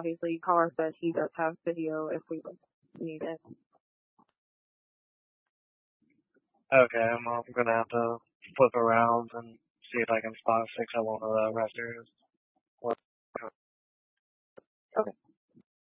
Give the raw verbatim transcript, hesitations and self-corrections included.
obviously Car said he does have video if we need it. Okay, I'm, I'm gonna have to flip around and see if I can spot six on one of the resters. Okay.